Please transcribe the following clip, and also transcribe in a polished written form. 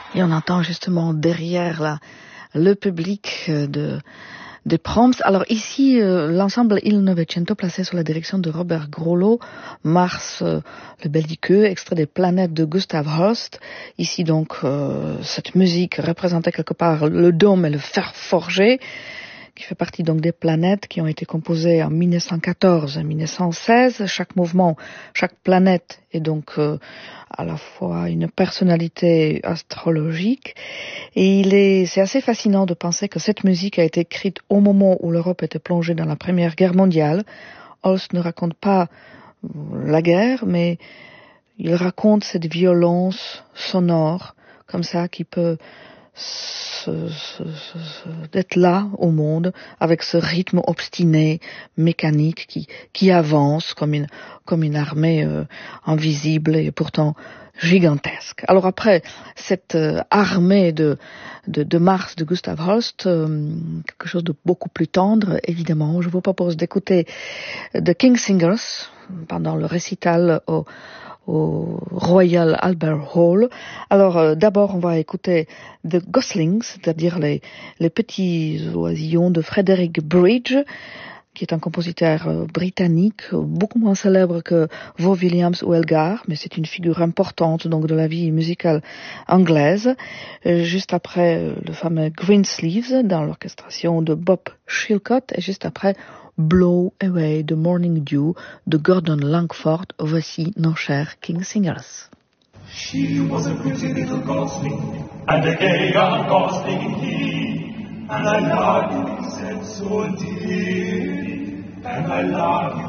Et on entend justement derrière là, le public de Proms. Alors ici, l'ensemble Il Novecento, placé sous la direction de Robert Grollo, Mars, le belliqueux, extrait des planètes de Gustav Holst. Ici donc, cette musique représentait quelque part le dôme et le fer forgé, qui fait partie donc des planètes qui ont été composées en 1914 et 1916. Chaque mouvement, chaque planète est donc à la fois une personnalité astrologique. Et c'est assez fascinant de penser que cette musique a été écrite au moment où l'Europe était plongée dans la Première Guerre mondiale. Holst ne raconte pas la guerre, mais il raconte cette violence sonore, comme ça, qui peut d'être là au monde avec ce rythme obstiné, mécanique qui avance comme une armée invisible et pourtant gigantesque. Alors après cette armée de Mars de Gustav Holst, quelque chose de beaucoup plus tendre, évidemment, je vous propose d'écouter The Kingsingers pendant le récital au Royal Albert Hall. Alors d'abord on va écouter The Goslings, c'est-à-dire les petits oisillons de Frederick Bridge, qui est un compositeur britannique, beaucoup moins célèbre que Vaughan Williams ou Elgar, mais c'est une figure importante donc de la vie musicale anglaise. Juste après le fameux Greensleeves dans l'orchestration de Bob Chilcott, et juste après Blow Away the Morning Dew de Gordon Langford. Voici nos chers Kingsingers. She was a pretty little gosling, and a gay young gosling he, and I love you, he said so dearly, and I love you